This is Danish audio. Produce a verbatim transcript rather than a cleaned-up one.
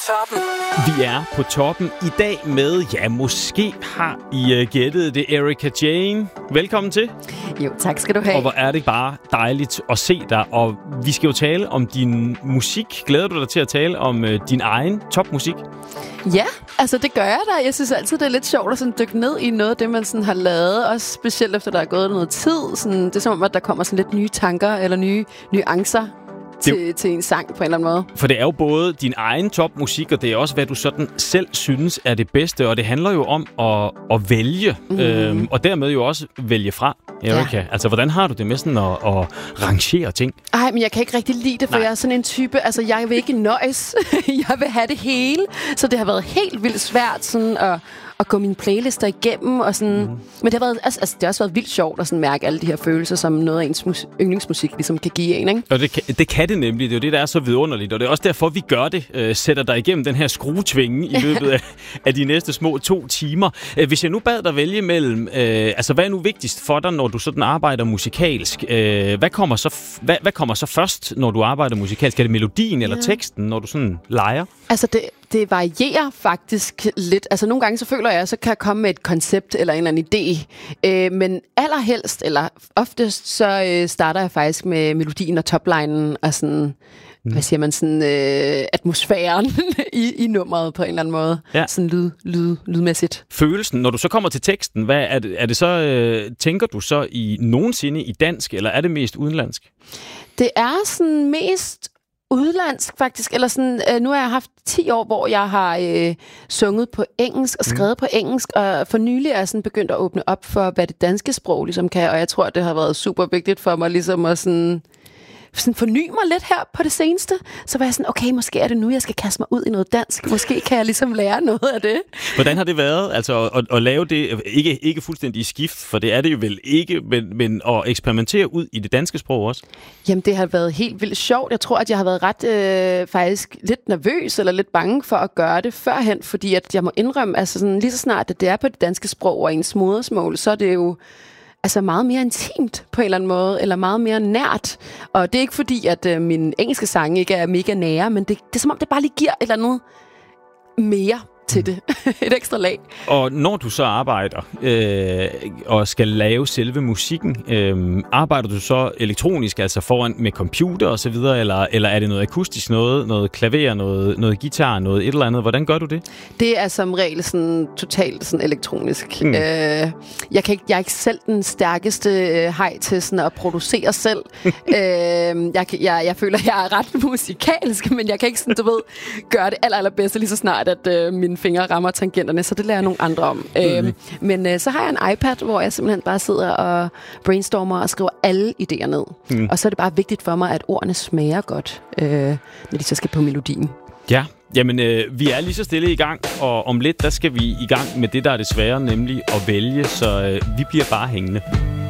toppen. Vi er på toppen i dag med, ja, måske har I uh, gættet det, Erika Jane. Velkommen til. Jo, tak skal du have. Og hvor er det bare dejligt at se dig. Og vi skal jo tale om din musik. Glæder du dig til at tale om uh, din egen topmusik? Ja, altså det gør jeg da. Jeg synes altid, det er lidt sjovt at sådan dykke ned i noget af det, man sådan har lavet. Også specielt efter, der er gået noget tid. Sådan, det er som om, at der kommer sådan lidt nye tanker eller nye nuancer til, til en sang på en eller anden måde. For det er jo både din egen topmusik, og det er også, hvad du sådan selv synes er det bedste. Og det handler jo om at, at vælge, mm. øhm, og dermed jo også vælge fra, Erika. Ja. Altså, hvordan har du det med sådan at, at rangere ting? Ej, men jeg kan ikke rigtig lide det, for Nej. jeg er sådan en type, altså jeg vil ikke nøjes. Jeg vil have det hele. Så det har været helt vildt svært sådan at, at gå mine playlister igennem. Og sådan. Mm. Men det har, været, altså, altså, det har også været vildt sjovt at sådan mærke alle de her følelser, som noget af ens mus- yndlingsmusik ligesom kan give en, ikke? Og det kan, det kan det nemlig. Det er jo det, der er så vidunderligt. Og det er også derfor, vi gør det. Øh, sætter dig igennem den her skruetvinge i løbet af, af de næste små to timer. Øh, hvis jeg nu bad dig vælge mellem... Øh, altså, hvad er nu vigtigst for dig, når du sådan arbejder musikalsk? Øh, hvad, kommer så f- hvad, hvad kommer så først, når du arbejder musikalsk? Er det melodien eller ja. teksten, når du sådan leger? Altså, det, det varierer faktisk lidt. Altså, nogle gange så føler jeg, så kan jeg komme med et koncept eller en eller anden idé. Øh, men allerhelst, eller oftest, så øh, starter jeg faktisk med melodien og toplinen og sådan... Mm. Hvad siger man, sådan øh, atmosfæren i, i nummeret på en eller anden måde. Ja. Sådan lyd, lyd, lydmæssigt. Følelsen, når du så kommer til teksten, hvad er det, er det så, øh, tænker du så i nogensinde i dansk, eller er det mest udenlandsk? Det er sådan mest udlandsk faktisk, eller sådan, øh, nu har jeg haft ti år, hvor jeg har øh, sunget på engelsk og skrevet mm. på engelsk, og for nylig er jeg sådan begyndt at åbne op for, hvad det danske sprog ligesom kan, og jeg tror, det har været super vigtigt for mig ligesom at sådan... sådan forny mig lidt her på det seneste. Så var jeg sådan, okay, måske er det nu, jeg skal kaste mig ud i noget dansk. Måske kan jeg ligesom lære noget af det. Hvordan har det været altså at, at lave det, ikke, ikke fuldstændig i skift, for det er det jo vel ikke, men, men at eksperimentere ud i det danske sprog også? Jamen, det har været helt vildt sjovt. Jeg tror, at jeg har været ret øh, faktisk lidt nervøs eller lidt bange for at gøre det førhen, fordi at jeg må indrømme, altså sådan, lige så snart, at det er på det danske sprog og ens modersmål, så er det jo altså meget mere intimt på en eller anden måde, eller meget mere nært. Og det er ikke fordi, at øh, mine engelske sange ikke er mega nære, men det, det er som om, det bare lige giver et eller andet mere til det. Et ekstra lag. Og når du så arbejder øh, og skal lave selve musikken, øh, arbejder du så elektronisk, altså foran med computer og så videre, eller, eller er det noget akustisk noget, noget klaver, noget, noget guitar, noget et eller andet? Hvordan gør du det? Det er som regel sådan totalt sådan elektronisk. Mm. Øh, jeg, kan ikke, jeg er ikke selv den stærkeste øh, hej til sådan at producere selv. øh, jeg, jeg, jeg føler, jeg er ret musikalsk, men jeg kan ikke sådan, du ved, gøre det aller, allerbedste lige så snart, at øh, min fingre rammer tangenterne, så det lærer nogle andre om. Mm. Øhm, men øh, så har jeg en iPad, hvor jeg simpelthen bare sidder og brainstormer og skriver alle idéer ned. Mm. Og så er det bare vigtigt for mig, at ordene smager godt, øh, når de så skal på melodien. Ja, jamen øh, vi er lige så stille i gang, og om lidt, der skal vi i gang med det, der er det svære, nemlig at vælge, så øh, vi bliver bare hængende.